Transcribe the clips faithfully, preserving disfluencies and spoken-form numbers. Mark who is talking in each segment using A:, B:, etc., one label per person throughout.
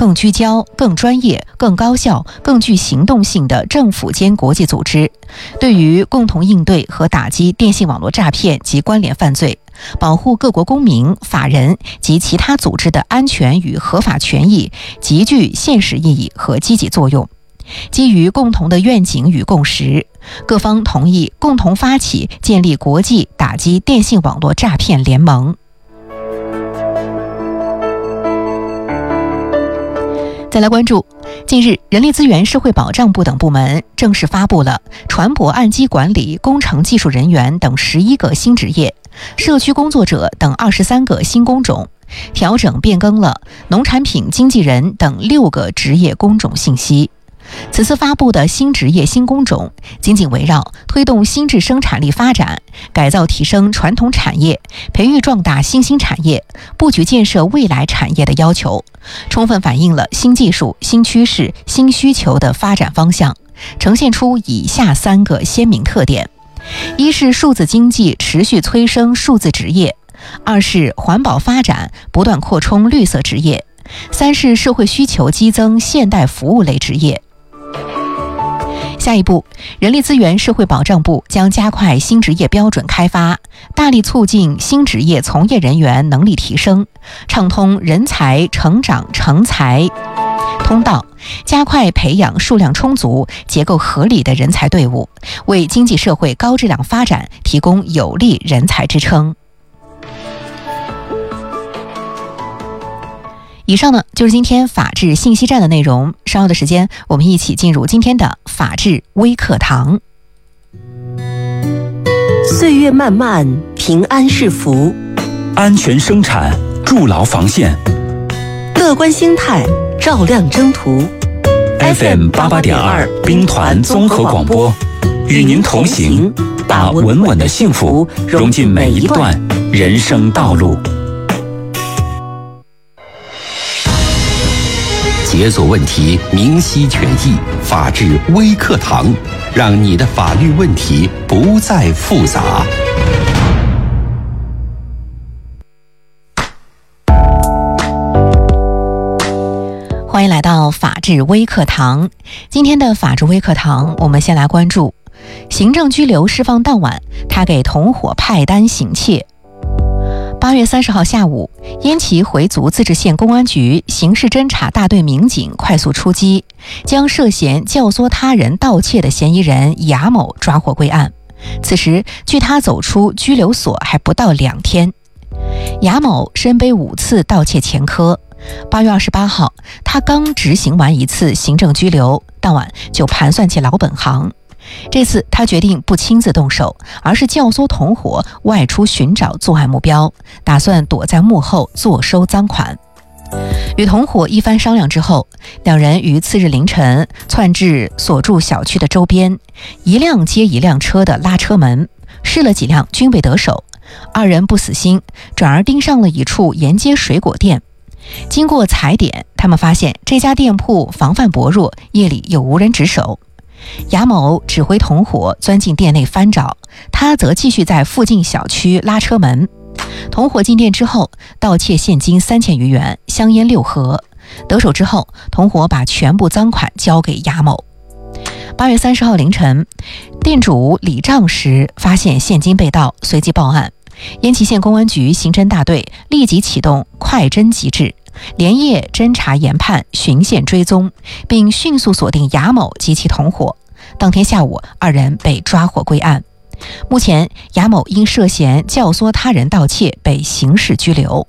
A: 更聚焦、更专业、更高效、更具行动性的政府间国际组织，对于共同应对和打击电信网络诈骗及关联犯罪，保护各国公民、法人及其他组织的安全与合法权益，极具现实意义和积极作用。基于共同的愿景与共识，各方同意共同发起建立国际打击电信网络诈骗联盟。再来关注，近日人力资源社会保障部等部门正式发布了船舶岸基管理工程技术人员等十一个新职业，社区工作者等二十三个新工种，调整变更了农产品经纪人等六个职业工种信息。此次发布的新职业新工种紧紧围绕推动新质生产力发展、改造提升传统产业、培育壮大新兴产业、布局建设未来产业的要求，充分反映了新技术、新趋势、新需求的发展方向，呈现出以下三个鲜明特点：一是数字经济持续催生数字职业；二是环保发展不断扩充绿色职业；三是社会需求激增现代服务类职业。下一步，人力资源社会保障部将加快新职业标准开发，大力促进新职业从业人员能力提升，畅通人才成长成才通道，加快培养数量充足、结构合理的人才队伍，为经济社会高质量发展提供有力人才支撑。以上呢就是今天法治信息站的内容，稍后的时间我们一起进入今天的法治微课堂。
B: 岁月漫漫，平安是福，
C: 安全生产，筑牢防线，
B: 乐观心态，照亮征途。
C: F M 八八点二兵团综合广播，与您同行，把稳稳的幸福融进每一段人生道路。
D: 解锁问题，明晰权益，法治微课堂，让你的法律问题不再复杂。
A: 欢迎来到法治微课堂。今天的法治微课堂，我们先来关注行政拘留释放当晚，他给同伙派单行窃。八月三十号下午，烟岐回族自治县公安局刑事侦查大队民警快速出击，将涉嫌教唆他人盗窃的嫌疑人雅某抓获归案。此时距他走出拘留所还不到两天。雅某身背五次盗窃前科，八月二十八号，他刚执行完一次行政拘留，当晚就盘算起老本行。这次他决定不亲自动手，而是教唆同伙外出寻找作案目标，打算躲在幕后坐收赃款。与同伙一番商量之后，两人于次日凌晨窜至所住小区的周边，一辆接一辆车的拉车门，试了几辆均未得手。二人不死心，转而盯上了一处沿街水果店。经过踩点，他们发现这家店铺防范薄弱，夜里又无人值守。雅某指挥同伙钻进店内翻找，他则继续在附近小区拉车门。同伙进店之后，盗窃现金三千余元，香烟六盒。得手之后，同伙把全部赃款交给雅某。八月三十号凌晨，店主理账时发现现金被盗，随即报案。烟岐县公安局刑侦大队立即启动快侦机制，连夜侦查研判，循线追踪，并迅速锁定雅某及其同伙。当天下午，二人被抓获归案。目前，雅某因涉嫌教唆他人盗窃被刑事拘留。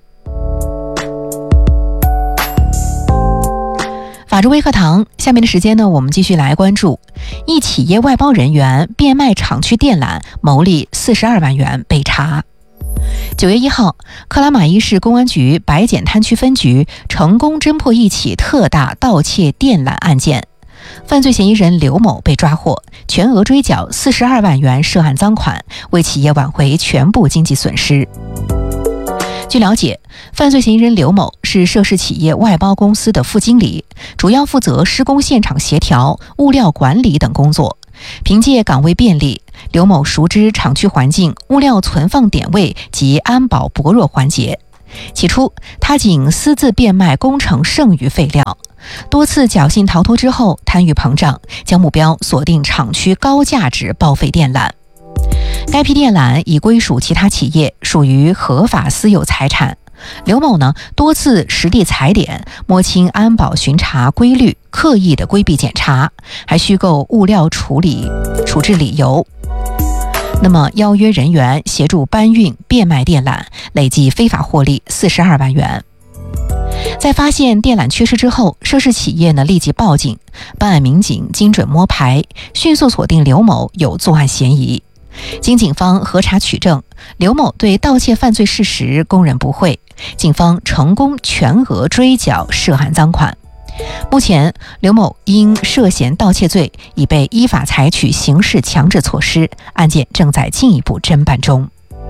A: 法治微课堂，下面的时间呢，我们继续来关注一企业外包人员变卖厂区电缆，牟利四十二万元被查。九月一号，克拉玛依市公安局白碱滩区分局成功侦破一起特大盗窃电缆案件，犯罪嫌疑人刘某被抓获，全额追缴四十二万元涉案赃款，为企业挽回全部经济损失。据了解，犯罪嫌疑人刘某是涉事企业外包公司的副经理，主要负责施工现场协调、物料管理等工作。凭借岗位便利，刘某熟知厂区环境、物料存放点位及安保薄弱环节。 起初，他仅私自变卖工程剩余废料，多次侥幸逃脱之后，贪欲膨胀，将目标锁定厂区高价值报废电缆。该批电缆已归属其他企业，属于合法私有财产。刘某呢，多次实地踩点，摸清安保巡查规律，刻意的规避检查，还虚构物料处理处置理由。那么邀约人员协助搬运变卖电缆，累计非法获利四十二万元。在发现电缆缺失之后，涉事企业呢立即报警，办案民警精准摸排，迅速锁定刘某有作案嫌疑。经警方核查取证，刘某对盗窃犯罪事实供认不讳，警方成功全额追缴涉案赃款。目前，刘某因涉嫌盗窃罪已被依法采取刑事强制措施，案件正在进一步侦办中。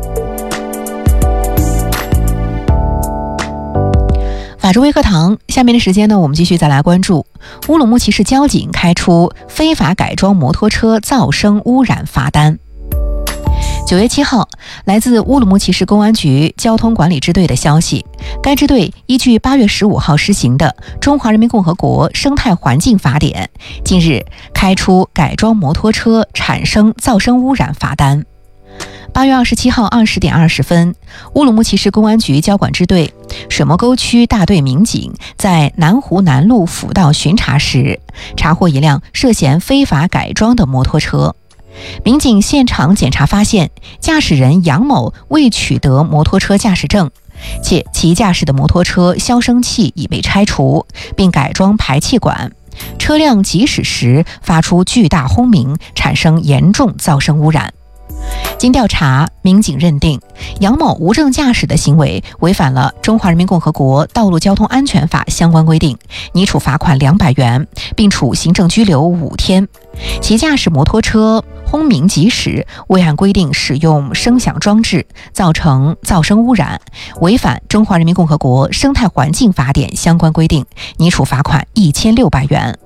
A: 法治微课堂，下面的时间呢，我们继续再来关注乌鲁木齐市交警开出非法改装摩托车噪声污染罚单。九月七号，来自乌鲁木齐市公安局交通管理支队的消息，该支队依据八月十五号施行的《中华人民共和国生态环境法典》，近日开出改装摩托车产生噪声污染罚单。八月二十七号二十点二十分，乌鲁木齐市公安局交管支队水磨沟区大队民警在南湖南路辅道巡查时，查获一辆涉嫌非法改装的摩托车。民警现场检查发现，驾驶人杨某未取得摩托车驾驶证，且其驾驶的摩托车消声器已被拆除，并改装排气管，车辆疾驶时发出巨大轰鸣，产生严重噪声污染。经调查，民警认定杨某无证驾驶的行为违反了《中华人民共和国道路交通安全法》相关规定，拟处罚款两百元，并处行政拘留五天。其驾驶摩托车轰鸣疾驶，未按规定使用声响装置，造成噪声污染，违反《中华人民共和国生态环境法典》相关规定，拟处罚款一千六百元。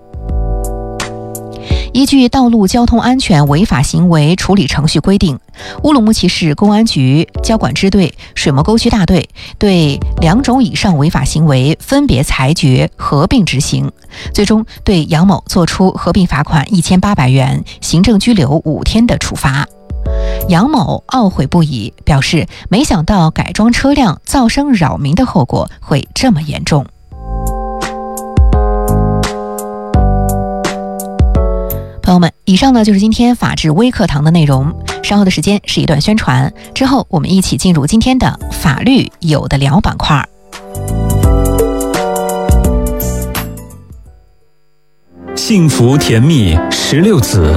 A: 依据《道路交通安全违法行为处理程序》规定，乌鲁木齐市公安局交管支队水磨沟区大队对两种以上违法行为分别裁决合并执行，最终对杨某作出合并罚款一千八百元、行政拘留五天的处罚。杨某懊悔不已，表示没想到改装车辆噪声扰民的后果会这么严重。朋友们，以上呢就是今天法治微课堂的内容。稍后的时间是一段宣传，之后我们一起进入今天的法律有的聊板块。
C: 幸福甜蜜十六子。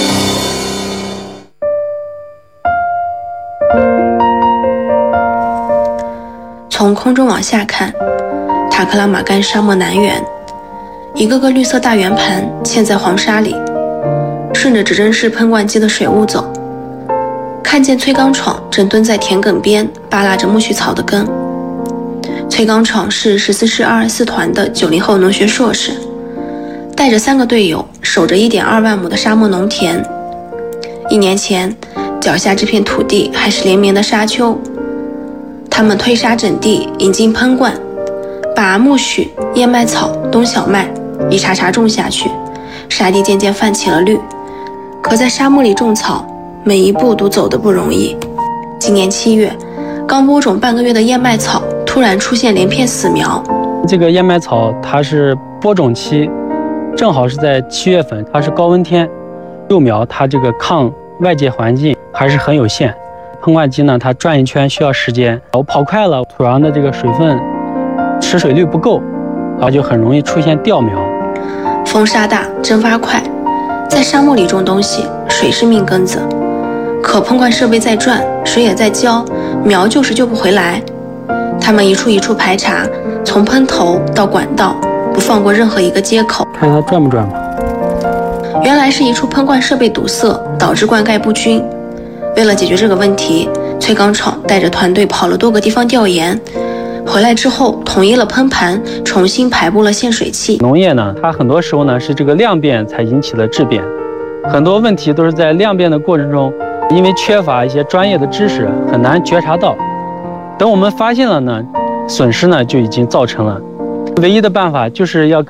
E: 从空中往下看，塔克拉玛干沙漠南缘，一个个绿色大圆盘嵌在黄沙里，顺着指针式喷灌机的水雾走，看见崔刚闯正蹲在田埂边扒拉着苜蓿草的根。崔刚闯是十四师二十四团的九零后农学硕士，带着三个队友守着一点二万亩的沙漠农田。一年前，脚下这片土地还是连绵的沙丘，他们推沙整地，引进喷灌，把苜蓿、燕麦草、冬小麦一茬茬种下去，沙地渐渐泛起了绿。可在沙漠里种草，每一步都走得不容易。今年七月，刚播种半个月的燕麦草突然出现连片死苗。
F: 这个燕麦草它是播种期，正好是在七月份，它是高温天，幼苗它这个抗外界环境还是很有限。喷灌机呢，它转一圈需要时间，我跑快了，土壤的这个水分持水率不够，然后就很容易出现掉苗。
E: 风沙大，蒸发快，在沙漠里种东西，水是命根子。可喷灌设备在转，水也在浇，苗就是救不回来。他们一处一处排查，从喷头到管道，不放过任何一个接口。
F: 看它转不转吧。
E: 原来是一处喷灌设备堵塞，导致灌溉不均。为了解决这个问题，崔刚闯带着团队跑了多个地方调研，回来之后统一了喷盘，重新排布了限水器。
F: 农业呢，它很多时候呢是这个量变才引起了质变，很多问题都是在量变的过程中，因为缺乏一些专业的知识，很难觉察到。等我们发现了呢， 损失呢就已经造成了。唯一的办法就是要